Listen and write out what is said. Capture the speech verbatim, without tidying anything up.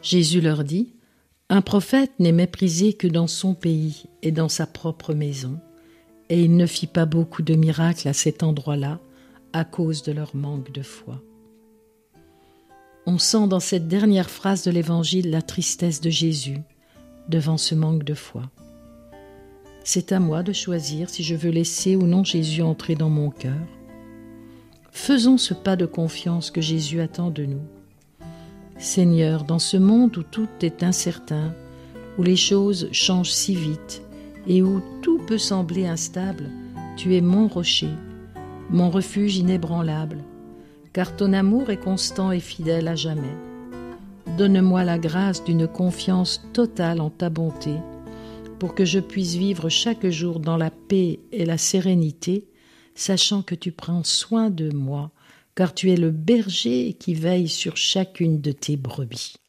Jésus leur dit : « Un prophète n'est méprisé que dans son pays et dans sa propre maison. » Et il ne fit pas beaucoup de miracles à cet endroit-là à cause de leur manque de foi. On sent dans cette dernière phrase de l'Évangile la tristesse de Jésus devant ce manque de foi. C'est à moi de choisir si je veux laisser ou non Jésus entrer dans mon cœur. Faisons ce pas de confiance que Jésus attend de nous. Seigneur, dans ce monde où tout est incertain, où les choses changent si vite et où tout peut sembler instable, tu es mon rocher, mon refuge inébranlable, car ton amour est constant et fidèle à jamais. Donne-moi la grâce d'une confiance totale en ta bonté, pour que je puisse vivre chaque jour dans la paix et la sérénité, sachant que tu prends soin de moi, car tu es le berger qui veille sur chacune de tes brebis.